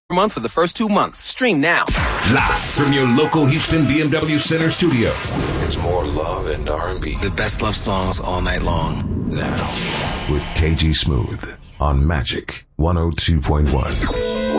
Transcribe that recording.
month for the first 2 months. Stream now. Live from your local Houston BMW Center studio. It's more love and R&B. The best love songs all night long. Now, with KG Smooth on Magic 102.1.